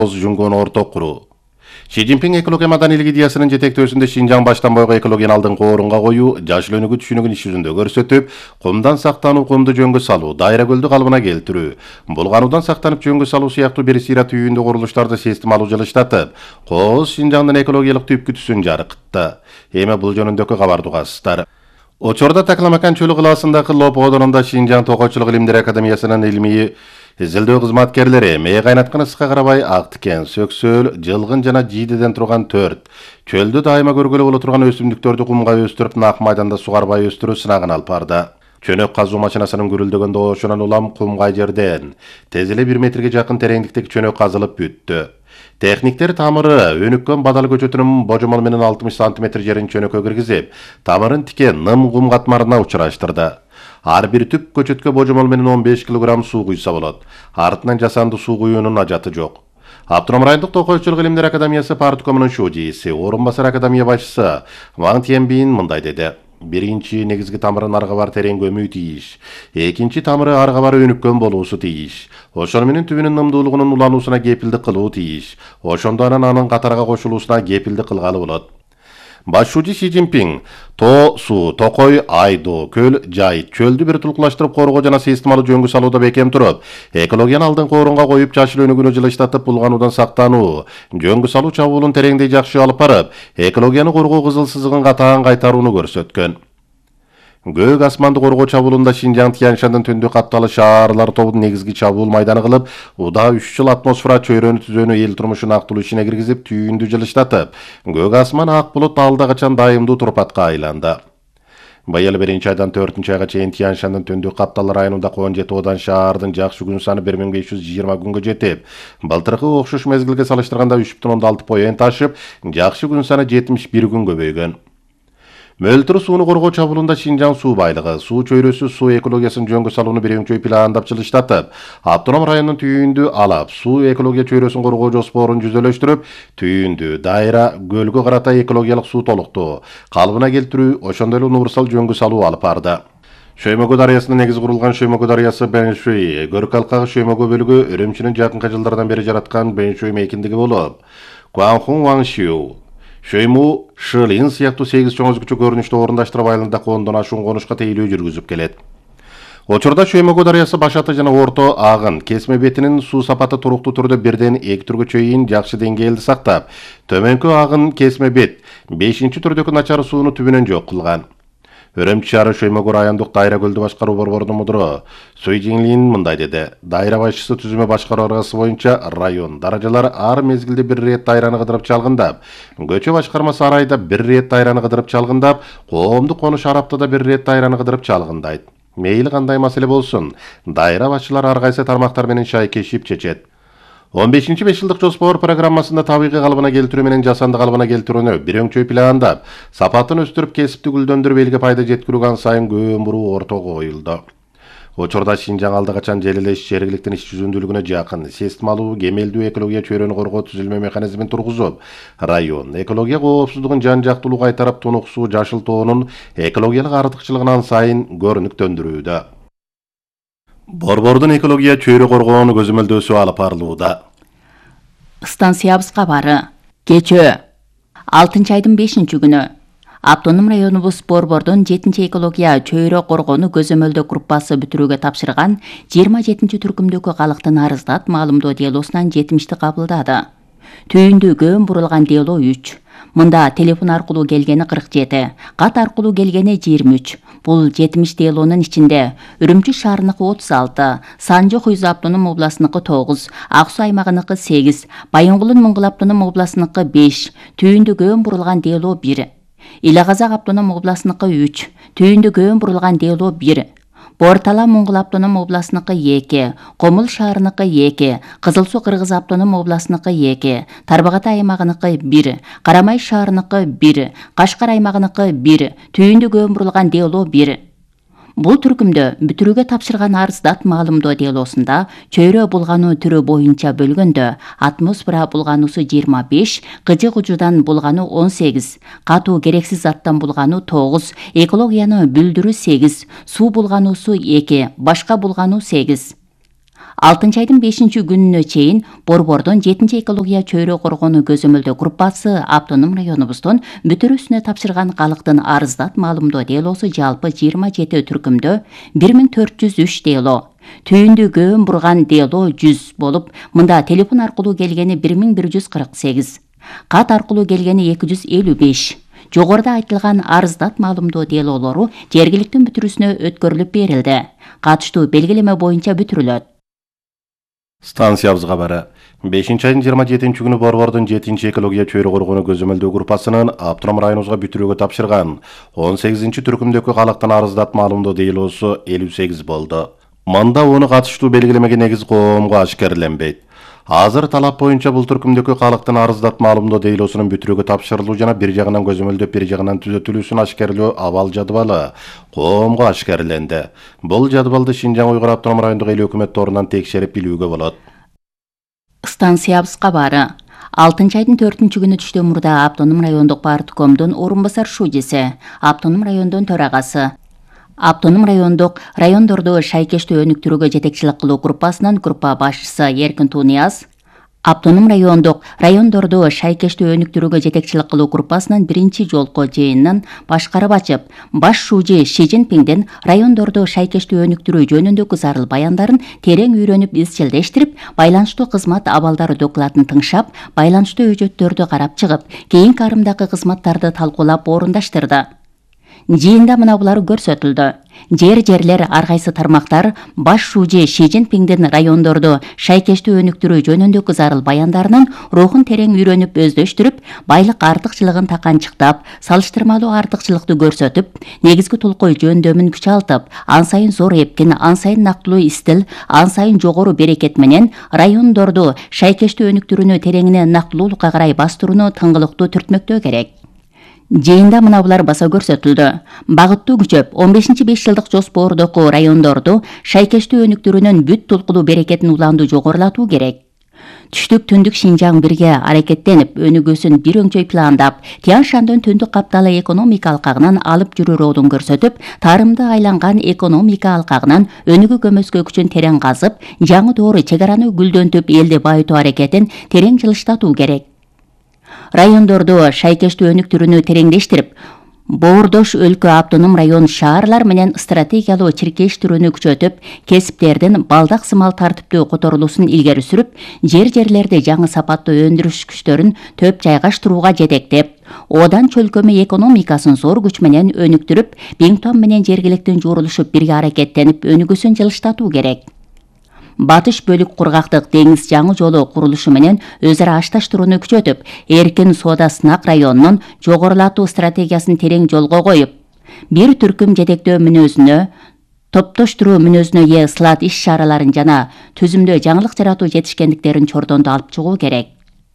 Жунгон орток куруу. Ши Цзиньпин экология маданийлик идеясынын жетектөөсүндө Шинжаң баштан бойго экологияны алдыңкы орунга коюу, жашыл өнүгүү түшүнүгүн иш жүзүндө көрсөтүп, кумдан сактануу, кумду жөнгө салуу, дайра көлдү калыбына келтирүү, булгануудан сактанып жөнгө салуу сыяктуу бир сыйра түйүндүү курулуштарды систем алуу жылыштатып, кооз Шинжаңдын экологиялык түпкүтүсүн жарыкытты. Эми бул жөнүндөгү кабарды угасыздар. Очорда Такламакан чөлү кылаасындагы Лоп одонунда Шинжаң Токойчулук илимдер академиясынын илимий изилдөө кызматкерлери мээ кайнаткан ысыкка карабай ак тикен, сөксөөл, жылгын жана жийдеден турган 4 чөлдү дайыма көргөлө боло турган өсүмдүктөрдү кумга өстүрүп нак майданда сугарбай өстүрүү сынагын алып барды. Чөнөк казуу машинасынын гүрүлдөгөн доошунан улам кумгай жерден тез эле 1 метрге жакын тереңдиктеги чөнөк казылып бүттү. Техниктер тамыры өнүккөн бадал көчөтүнүн божомол менен 60 см жерин чөнөккө киргизип, тамырын тикен ным кум катмарына учураштырды. Ар бир түп көчөткө божомол менен 15 кг суу куйса болот. Артынан жасанды суу куюунун ажаты жок. Автоном райондук Токойчулук илимдер академиясы парткомунун шужийси, орун басар академия башчысы Ван Тьенбин мындай деди. Биринчи негизги тамырын арга бар терең көмүү тийиш. Экинчи тамыры арга бар өнүккөн болуусу тийиш. Ошону менен түбүнүн нымдуулугунун улануусуна кепилдик кылуу тийиш. Ошондо анын катарга кошулуусуна кепилдик кылгалы болот. Башчы Ши Цзиньпин Тоо суу, Токой, Айдоо, Көл, Жайыт чөлдү бир тулкулаштырып коргоо жана системалуу жөнгө салууда бекем туруп, экологияны алдыңкы орунга коюп, жашыл өнүгүүнү жылыштатып, булгануудан сактануу, жөнгө салуу чабуулун тереңдей жакшы алып барып, экологияны коргоо кызыл сызыгын катаан кайтарууну көрсөткөн. Көк асманды коргоо чабуулунда Шинжаң Тянь-Шандын түндүк катталы шаарлар тобунун негизги чабуул майданы кылып, удаа 3 жыл атмосфера чөйрөнү түзөөнү эл турмушун актылуу ишине киргизип, түйүндү жылыштатып, көк асман ак булут алда качан дайымдуу турпатка айланды. Быйыл 1-айдан 4-айга чейин Тянь-Шандын түндүк катталы районунда 17 одан шаардын жакшы күн саны 1520 күнгө жетип, былтыркы окшош мезгилге салыштырганда 3,6 поен ташып, жакшы күн саны 71 күн көбөйгөн. Мөлтүр сууну коргоо чабуулунда Шинжаң суу байлыгы, суу чөйрөсү суу экологиясын жөнгө салууну бир өңчөй пландап жылыштатып, автоном районунун түйүндү алап, суу экология чөйрөсүн коргоо жоспорун жүзөлөштүрүп, түйүндү, дайра, көлгө карата экологиялык суу толуктоо, калыбына келтирүү, ошондой эле универсал жөнгө салуу алып барды. Шөймөгө дарыясынын негизи курулган Шөймөгө дарыясы Бэншуй, көрк алкагы Шөймөгө бөлүгү Өрөмчүнүн жакынкы жылдардан бери жараткан Бэншуй мейкиндиги болуп, Куанхун Ваңшүү, Шөймүү, Шылин сыяктуу 8 чоң өзгөчө көрүнүштүү орундаштырып айылында 10дон ашуун конушка тейлөө жүргүзүп келет. Учурда Шөймөгө дарыясы башаты жана орто агын, кесме бетинин суу сапаты туруктуу түрдө 1-ден 2 түргө чейин жакшы деңгээлди сактап, төмөнкү агын кесме бет 5-түрдөгү начар сууну түбүнөн жок кылган. Өрөмчү шаары Шөймөгө райондук дайра көлдү башкаруу борборунун мудуру Суй Жиңлин мындай деди. Дайра башчысы түзүмө башкаруу аргасы боюнча район даражалар ар мезгилде бир рет дайраны кыдырып чалгындап, көчө башкармасы ар айда бир рет дайраны кыдырып чалгындап, коомдук конуш ар аптада бир рет дайраны кыдырып чалгындайт. Мейли кандай маселе болсун, дайра башчылары ар кайсы тармактар менен шайкешип чечет. 15-5 жылдык жоспор программасында табигый калыбына келтирүү менен жасанды калыбына келтирүүнү бир өңчөй пландап, сапатын өстүрүп, кесипти гүлдөндүрүп, элге пайда жеткирүүгө сайын көөн буруу ортого коюлду. Учурда Шинжаң алда качан желелеш жергиликтин иш жүзүндүүлүгүнө жакын, системалуу, кемелдүү экология чөйрөнү коргоо түзүлмө механизмин тургузуп, район экология коопсуздугун жан-жактуулуу кайтарып, тунук суу жашыл тоонун экологиялык артыкчылыгынан сайын көрүнүктөндүрүүдө. Борбордун экология чөйрө коргоонун көзөмөлдөөсү алып барылууда. Станциябыз кабары. Кечөө 6-айдын 5-күнү Автоном районубуз борбордун 7 экология чөйрө коргоону көзөмөлдөө группасы бүтүрүүгө тапшырган 27 түркүмдөгү калктын арыздат маалымдоо делосунан 70ти кабылдады. Түйүндү көөн бурулган дело 3. Мында телефон аркылуу келгени 47, кат аркылуу келгени 23. Бул 70 делонун ичинде Үрүмчү шаарыныкы 36, Санжы-Хуйзу автоном областыныкы 9, Ак Суу аймагыныкы 8, Байынгулун Мыңгыл автоном областыныкы 5, түйүндү көөн бурулган дело 1. Иле Казак автоном областыныкы 3, түйүндү көөн бурулган дело 1. Бортала Муңгул автоном областыныкы 2, Комул шаарыныкы 2, Кызыл Суу Кыргыз автоном областыныкы 2, Тарбагатай аймагыныкы 1, Карамай шаарыныкы 1, Кашкар аймагыныкы 1, түйүндү көөн бурулган дело 1. Бул түркүмдө бүтүрүүгө тапшырган арыздат маалымдоо делосунда чөйрө булгануу түрү боюнча бөлгөндө атмосфера булгануусу 25, кыжы кужудан булгануу 18, катуу керексиз заттан булгануу 9, экологияны бүлдүрүү 8, суу булгануусу 2, башка булгануу 8. 6 айдын 5 күнүнө чейин Борбордон 7 экология чөйрө коргону көзөмөлдөө группасы автоном районубуздун бүтүрүүсүнө тапшырган калктын арыздат маалымдоо делосу жалпы 27 түркүмдө 1403 дело, түйүндү көөн бурган дело 100 болуп, мында телефон аркылуу келгени 1148, кат аркылуу келгени 255. Жогоруда айтылган арыздат маалымдоо делолору жергиликтүү бүтүрүүсүнө өткөрүлүп берилди. Катыштуу белгилеме боюнча бүтүрүлөт. Станциябыз кабары. 5 айдын 27 күнү Борбордун 7 экология чөйрө коргону көзөмөлдөө группасынын автоном районубузга бүтүрүүгө тапшырган 18 түркүмдөгү калктын арыздат маалымдоо делосу 58 болду. Мында оны катыштуу белгилемеге негиз коомго ашкерленбейт. Азыр талап боюнча бул түркүмдөгү калктын арыздат маалымдоо делосунун бүтүрүүгө тапшырылуу жана бир жагынан көзөмөлдөп бир жагынан түзөтүлүүсүн ашкерлөө абал жадыбалы коомго ашкерленди. Бул жадыбалды Шинжаң Уйгур автоном райондук эл өкмөт торунан текшерип билүүгө болот. Станциябыз кабары. 6 айдын 4 күнү түштөн мурда автоном райондук парткомдун орун басар шужеси, автоном райондун төрагасы, автоном райондук райондорду шайкештүү өнүктүрүүгө жетекчилик кылуу группасынын группа башчысы Эркин Тунияз, автоном райондорду шайкештүү өнүктүрүүгө жетекчилик кылуу группасынын биринчи жолкоо жыйынын башкарып ачып, баш шужи Ши Цзиньпиңдин райондорду шайкештүү өнүктүрүү жөнүндөгү зарыл баяндарын терең үйрөнүп изчилдештирип, байланыштуу кызмат абалдары докладын тыңшап, байланыштуу өжөттөрдү карап чыгып, кийинки арымдагы кызматтарды талкуулап орундаштырды. Жыйында мына булар көрсөтүлдү. Жерлер ар кайсы тармактар баш шужи Ши Цзиньпиңдин райондорду шайкештүү өнүктүрүү жөнүндөгү зарыл баяндарынын рухун терең үйрөнүп өздөштүрүп, байлык артыкчылыгын таканчыктап, салыштырмалуу артыкчылыкты көрсөтүп, негизги толкой жөндөмүн күчалтып, ан сайын зор эпкин, ан сайын нактылуу истил, ан сайын жогору берекет менен райондорду шайкештүү өнүктүрүүнү тереңинен нактылуулукка карай бастырууну тыңгылыктуу түртмөктөө керек. Жыйында мына булар баса көрсөтүлдү. Багыттуу күчөп 15-5 жылдык жоспордогу райондорду шайкештүү өнүктүрүүнүн бүт толкулуу берекетин уланды жогорулатуу керек. Түштүк түндүк Шинжаң бирге аракеттенип, өнүгүүсүн бир өңчөй пландап, Тянь Шандын түндүк капталы экономика алкагынан алып жүрүү жолун көрсөтүп, тарымды айланган экономика алкагынан өнүгүү көмөскө күчүн терең казып, жаңы доору чек араны гүлдөнтүп, элди байытуу аракетин терең жылыштатуу керек. Райондорду шайкештүү өнүктүрүүнү тереңдештирип, боордош өлкө автоном район шаарлар менен стратегиялуу чиркештирүүнү күчөтүп, кесиптердин балдак сымал тартиптүү которулуусун илгери сүрүп, жерлерди жаңы сапаттуу өндүрүш күчтөрүн төп жайгаштырууга жетектеп, одан чөлкөмө экономикасын зор күч менен өнүктүрүп, Биңтон менен жергиликтин жуурулушуп бирге аракеттенип, өнүгүүсүн жылыштатуу керек. Батыш бөлүк кургактык деңиз жаңы жолу курулушу менен өз ара ашташтырууну күчөтүп, эркин соода сынак районунун жогорулатуу стратегиясын терең жолго коюп, бир түркүм жетектөө мүнөзүнө, топтоштуруу мүнөзүнө ээ ысылат иш чараларын жана түзүмдө жаңылык жаратуу жетишкендиктерин чордондо алып чыгуу керек.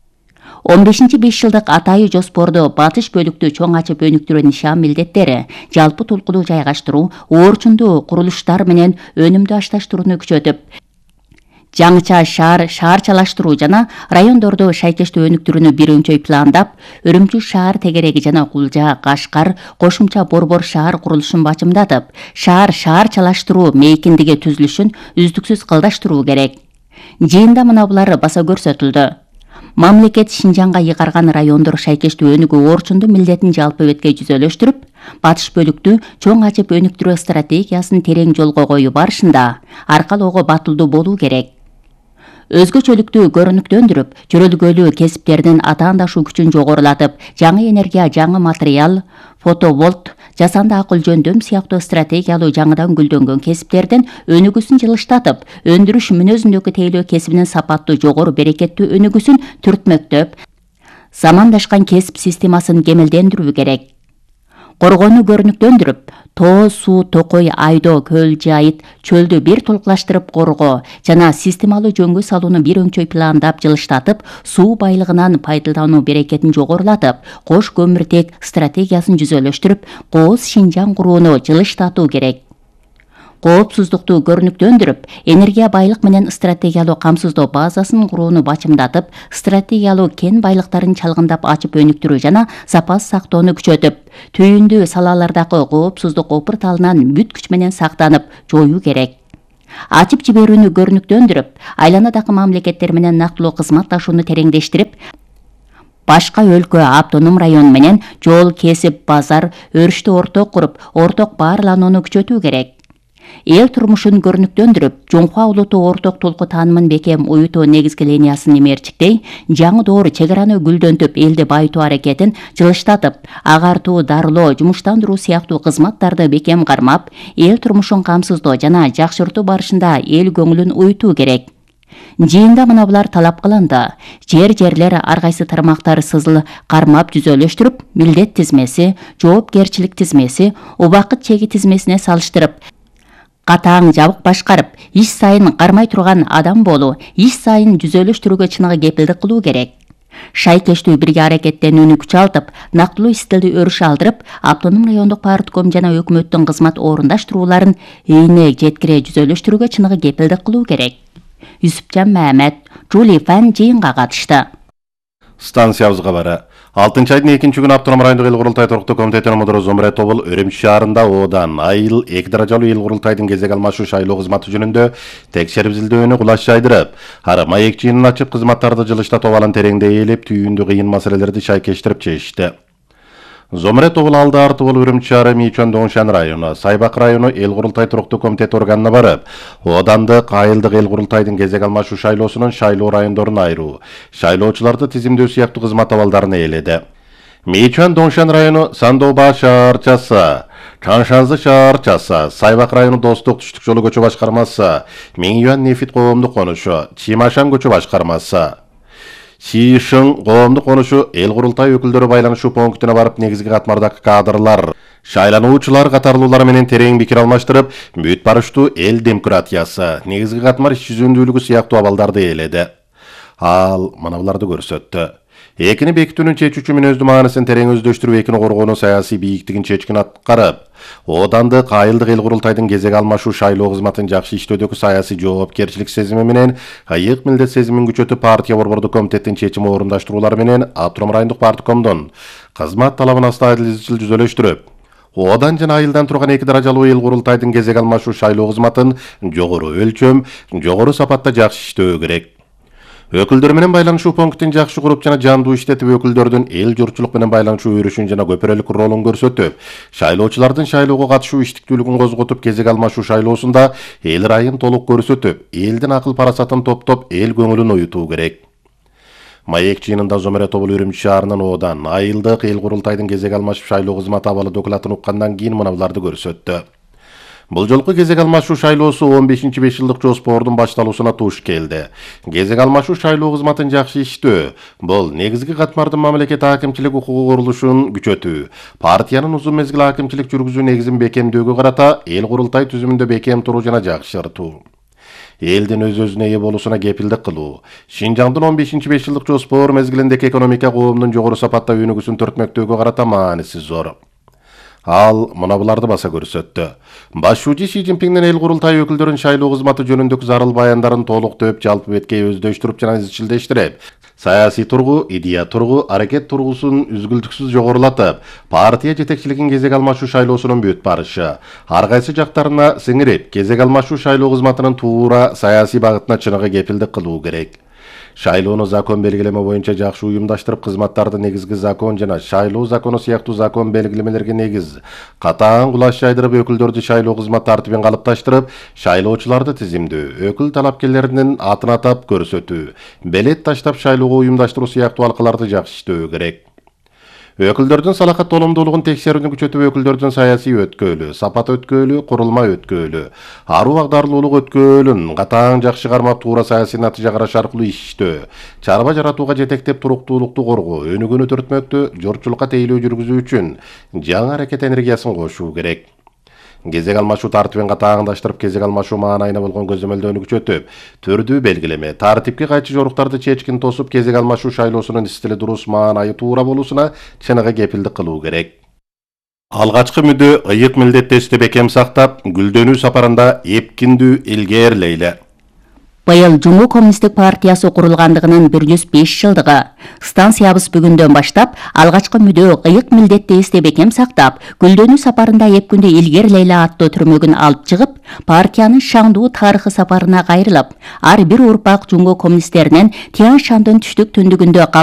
15-5 жылдык атайы жоспордо батыш бөлүктү чоң ачып өнүктүрүү нишан милдеттери, жалпы толкулуу жайгаштыруу, оорчундуу курулуштар менен өнүмдүү ашташтырууну күчөтүп, жаңыча шаарчалаштыруу жана райондорду шайкештүү өнүктүрүүнү бир өңчөй пландап, Өрүмчү шаар тегереги жана Кулжа, Кашкар, кошумча Борбор шаар курулушун бачымдатып, шаарчалаштыруу мейкиндиги түзүлүшүн үздүксүз кылдаштыруу керек. Жыйында мына булар баса көрсөтүлдү. Мамлекет Шинжаңга ыйгарган райондор шайкештүү өнүгүү орчунду милдетин жалпы бетке жүзөлөштүрүп, батыш бөлүктү чоң ачып өнүктүрүү стратегиясын терең жолго коюу барышында аркалоого батылдуу болуу керек. Өзгөчөлүктү көрүнүктөндүрүп, чөрөлгөлүү кесиптердин атаандашуу күчүн жогорулатып, жаңы энергия, жаңы материал, фотоволт, жасанды акыл жөндөм сыяктуу стратегиялуу жаңыдан гүлдөнгөн кесиптердин өнүгүүсүн жылыштатып, өндүрүш мүнөзүндөгү тейлөө кесибинин сапаттуу жогору берекеттүү өнүгүүсүн түртмөктөп, замандашкан кесип системасын кемелдендирүү керек. Коргоону көрүнүктөндүрүп, тоо, суу, токой, айдоо, көл, жайыт, чөлдү бир толуклаштырып коргоо жана системалуу жөнгө салууну бир өңчөй пландап жылыштатып, суу байлыгынан пайдалануу берекетин жогорулатып, кош көмүртек стратегиясын жүзөлөштүрүп, кооз Шинжаң курууну жылыштатуу керек. Коопсуздукту көрүнүктөндүрүп, энергия байлык менен стратегиялуу камсыздоо базасын курууну бачымдатып, стратегиялуу кен байлыктарын чалгындап ачып өнүктүрүү жана запас сактоону күчөтүп, түйүндүү салалардагы коопсуздук опурталынан бүт күч менен сактанып жоюу керек. ачып жиберүүнү көрүнүктөндүрүп, айланадагы мамлекеттер менен нактылуу кызматташууну тереңдештирип, башка өлкө, автоном район менен жол кесип, базар, өрүштү орток куруп, орток баарланууну күчөтүү керек. Эл турмушун көрүнүктөндүрүп, Жоңхуа улуттуу орток толку таанымын бекем уютуу негизги линиясын имерчиктей, жаңы доор чек араны гүлдөнтүп, элди байытуу аракетин жылыштатып, агартуу, дарылоо, жумуштандыруу сыяктуу кызматтарды бекем кармап, эл турмушун камсыздоо жана жакшыртуу барышында эл көңүлүн уютуу керек. Жыйында мына булар талап кылынды. Жерлер ар кайсы тармактар сызыл кармап түзөлүштүрүп, милдет тизмеси, жоопкерчилик тизмеси, убакыт чеги тизмесине салыштырып, катаң жабык башкарып, иш сайын кармай турган адам болуу, иш сайын түзөлүштүрүүгө чыныгы кепилдик кылуу керек. Шайкештүү бирге аракеттенүүнү күчалтып, нактылуу стилди өрүш алдырып, автоном райондук партком жана өкмөттүн кызмат орундаштырууларын үйүнө жеткире түзөлүштүрүүгө чыныгы кепилдик кылуу керек. Юсупжан Мамед, Жули Фан жыйынга катышты. Станциябыз кабары. 6-айдын 2-нчи күнү автоном райондук эл курултай туруктуу комитетинин мудуру Зомре Тобул Өрүмчү шаарында Одан айыл 2 даражалуу эл курултайдын кезек алмашуу шайлоо кызматы жөнүндө текшерип изилдөөнү кулаш жайдырып, ары маек чыйынын ачып кызматтарды жылыштатып алан тереңдей ээлеп, түйүндү кыйын маселелерди шайкештирип чечишти. Зомре Тобул алды арты болуп Өрүмчү шаары Мичон Доңшан району, Сайбак району эл курултай туруктуу комитет органына барып, Одандык айылдык эл курултайдын кезек алмашуу шайлоосунун шайлоо райондорун айыруу, шайлоочуларды тизимдөө сыяктуу кызмат абалдарын ээледи. Мичон Доңшан району Сандоба шаарчасы, Чаншанзы шаарчасы, Сайбак району Достук түштүк жолу көчө башкармасы, Миңюан Нефит коомдук конушу, Чимашан көчө башкармасы, Шишың коомдук конушу эл курултай өкүлдөрү байланышуу пунктуна барып негизги катмардагы кадрлар, шайлануучулар катарлуулар менен терең пикир алмаштырып, бүт барыштуу эл демократиясы, негизги катмар иш жүзүндүүлүгү сыяктуу абалдарды ээледи. Ал мына буларды көрсөттү. Экини бекитүүнүн чечүүчү мүнөздүү мааниsin терең өздөштүрүп, экини коргоонун саясий бийиктигин чечкин аткарып, Одандык айылдык эл курултайдын кезек алмашуу шайлоо кызматын жакшы иштөөдөгү саясий жоопкерчилик сезими менен айык милдет сезимин күчөтүп, партия борбордук комитеттин чечими орундаштыруулары менен автоном райондук парткомдон кызмат талабын астайыл изчил түзөлөштүрүп, Одан жана айылдан турган 2 даражалуу эл курултайдын кезек алмашуу шайлоо кызматын жогору өлчөм, жогору сапатта жакшы иштөө керек. Өкүлдөр менен байланышуу пунктин жакшы куруп жана жандуу иштетип, өкүлдөрдүн эл журтчулук менен байланышуу өрүшүн жана көпүрөлүк ролун көрсөтүп, шайлоочулардын шайлоого катышуу иштиктүүлүгүн козготуп, кезек алмашуу шайлоосунда эл райын толук көрсөтүп, элдин акыл парасатын топтоп, эл көңүлүн уютуу керек. Маек чыйынында Зомре Тобул Өрүмчү шаарынын Одан айылдык эл курултайдын кезек алмашуу шайлоо кызматы абалы докладын уккандан кийин мына буларды көрсөттү. Бул жолку кезек алмашуу шайлоосу 15-5 жылдык жоспордун башталуусуна туш келди. Кезек алмашуу шайлоо кызматын жакшы иштөө, бул негизги катмардын мамлекет акимчилик укугу курулушун күчөтүү, партиянын узун мезгил акимчилик жүргүзүү негизин бекемдөөгө карата эл курултай түзүмүндө бекем туруу жана жакшыртуу, элдин өз-өзүнө ээ болуусуна кепилдик кылуу, Шинжаңдын 15-5 жылдык жоспор мезгилиндеги экономика коомдун жогору сапатта өнүгүүсүн төртмөктөөгө карата мааниси зор. Ал мына буларды баса көрсөттү. Башчы Си Цзиньпиңдин эл курултай өкүлдөрүн шайлоо кызматы жөнүндөгү зарыл баяндарын толуктоп, жалпы беткей өздөштүрүп жана изчилдештирип, саясий тургу, идея тургу, аракет тургусун үзгүлтүксүз жогорулатып, партия жетекчилигин кезек алмашуу шайлоосунун бүт барышы, ар кайсы жактарына сиңирип, кезек алмашуу шайлоо кызматынын туура саясий багытына чыныгы кепилдик кылуу керек. Шайлоону закон белгилеме боюнча жакшы уюмдаштырып, кызматтарды негизги закон жана шайлоо закону сыяктуу закон белгилемелерге негиз катаң кулаш жайдырып, өкүлдөрдү шайлоо кызмат тартибин калыпташтырып, шайлоочуларды тизимдөө, өкүл талапкерлеринин атын атап көрсөтүү, белет таштап шайлоого уюмдаштыруу сыяктуу алкаларды жакшы иштөө керек. Өкүлдөрдүн салахат толомдуулугун текшерүүнү күчөтүп, өкүлдөрдүн саясий өткөөлү, сапат өткөөлү, курулма өткөөлү, аруу агдарлуулук өткөөлүн катаң жакшы кармап, туура саясий натыйжа караш аркылуу иштөө, чарба жаратууга жетектеп, туруктуулукту коргоо, өнүгүүнү төртмөктө журтчулукка тейлөө жүргүзүү үчүн жаңы аракет энергиясын кошуу керек. Кезек алмашуу тартибин катааңдаштырып, кезек алмашуу маанайына болгон көзөмөлдөөнү күчөтүп, түрдүү белгилеме, тартипке кайчы жоруктарды чечкин тосуп, кезек алмашуу шайлоосунун стили дурус, маанайы туура болуусуна чыныгы кепилдик кылуу керек. Алгачкы мүдө ыйык милдеттешти бекем сактап, гүлдөнүү сапарында эпкиндүү илгээрлейли. Быйыл Жуму Коммунисттик партиясы курулгандыгынын 105 жылдыгы. Станциябыз бүгүндөн баштап алгачкы мүдө ыйык милдетти эстебекем сактап, Гүлдөнүү сапарында 2 күндө илгери Лейла аттуу түрмөгүн алып чыгып, партиянын шаңдуу тарыхы сапарына кайрылып, ар бир урпак Жуму коммунисттеринен Тянь Шандын түштүк түндүгүндө